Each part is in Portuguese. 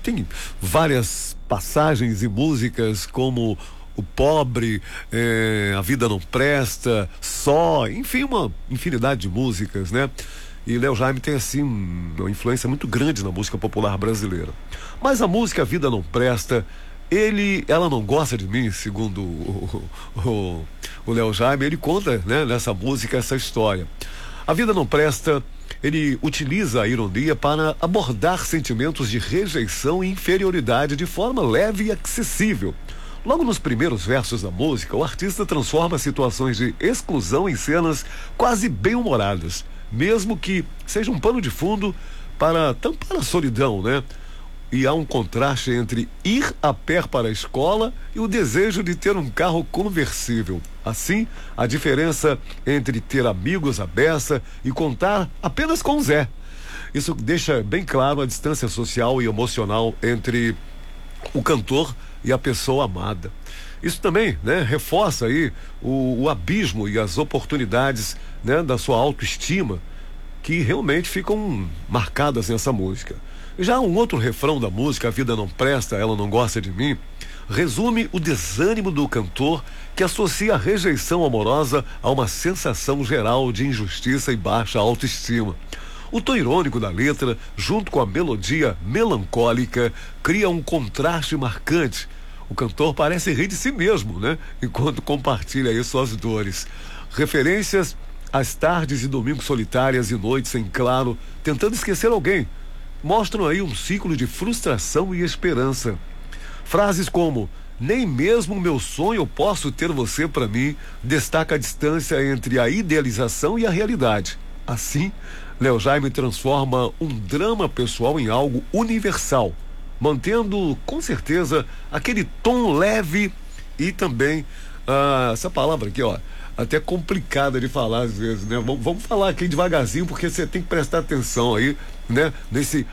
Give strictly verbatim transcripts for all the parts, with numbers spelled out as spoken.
tem várias passagens e músicas como O Pobre, é, A Vida Não Presta, Só, enfim, uma infinidade de músicas, né? E Léo Jaime tem, assim, uma influência muito grande na música popular brasileira. Mas a música A Vida Não Presta, ele, ela não gosta de mim, segundo o, o, o Léo Jaime, ele conta, né, nessa música essa história. A Vida Não Presta, ele utiliza a ironia para abordar sentimentos de rejeição e inferioridade de forma leve e acessível. Logo nos primeiros versos da música, o artista transforma situações de exclusão em cenas quase bem-humoradas, mesmo que seja um pano de fundo para tampar a solidão, né? E há um contraste entre ir a pé para a escola e o desejo de ter um carro conversível. Assim, a diferença entre ter amigos à beça e contar apenas com Zé. Isso deixa bem claro a distância social e emocional entre o cantor e a pessoa amada. Isso também, né, reforça aí o, o abismo e as oportunidades, né, da sua autoestima, que realmente ficam marcadas nessa música. Já um outro refrão da música, A Vida Não Presta, Ela Não Gosta de Mim, resume o desânimo do cantor, que associa a rejeição amorosa a uma sensação geral de injustiça e baixa autoestima. O tom irônico da letra, junto com a melodia melancólica, cria um contraste marcante. O cantor parece rir de si mesmo, né? Enquanto compartilha aí suas dores. Referências às tardes e domingos solitárias e noites em claro, tentando esquecer alguém, mostram aí um ciclo de frustração e esperança. Frases como "nem mesmo meu sonho eu posso ter você para mim" destaca a distância entre a idealização e a realidade. Assim, Léo Jaime transforma um drama pessoal em algo universal, mantendo com certeza aquele tom leve e também ah, essa palavra aqui, ó, até complicada de falar às vezes, né? Vamos, vamos falar aqui devagarzinho, porque você tem que prestar atenção aí, né? Nesse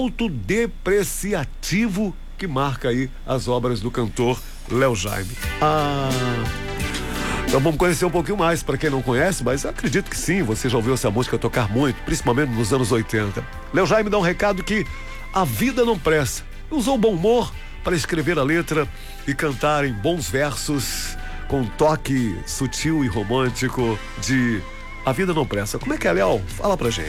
autodepreciativo que marca aí as obras do cantor Léo Jaime. Ah, então vamos conhecer um pouquinho mais, para quem não conhece, mas acredito que sim, você já ouviu essa música tocar muito, principalmente nos anos oitenta. Léo Jaime dá um recado que a vida não presta. Usou bom humor para escrever a letra e cantar em bons versos, com um toque sutil e romântico de A Vida Não Presta. Como é que é, Léo? Fala pra gente.